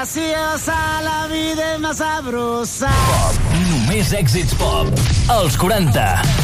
graciosa, la vida és más sabrosa. Pop. Només èxits pop. Els 40.